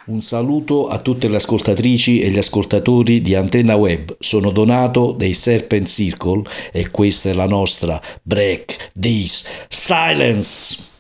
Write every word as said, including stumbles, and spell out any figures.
Un saluto a tutte le ascoltatrici e gli ascoltatori di Antenna Web. Sono Donato dei Serpent Circle e questa è la nostra Break This Silence.